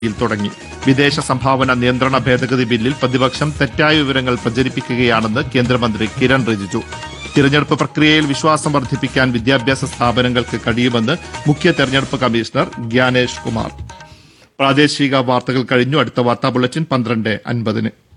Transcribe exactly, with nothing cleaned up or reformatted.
യിൽ തുടങ്ങി. വിദേശ സംഭാവന നിയന്ത്രണ ഭേദഗതി ബില്ലിൽ പ്രതിപക്ഷം തെറ്റായ വിവരങ്ങൾ പ്രചരിപ്പിക്കുകയാണെന്ന് കേന്ദ്രമന്ത്രി കിരൺ റിജിജു. തിരഞ്ഞെടുപ്പ് പ്രക്രിയയിൽ വിശ്വാസം വർദ്ധിപ്പിക്കാൻ വിദ്യാഭ്യാസ സ്ഥാപനങ്ങൾക്ക് കഴിയുമെന്ന് മുഖ്യ തെരഞ്ഞെടുപ്പ് കമ്മീഷണർ ഗ്യാനേഷ് കുമാർ. പ്രാദേശിക വാർത്തകൾ കഴിഞ്ഞു. അടുത്ത വാർത്താ ബുള്ളറ്റിൻ പന്ത്രണ്ട് അൻപതിന്.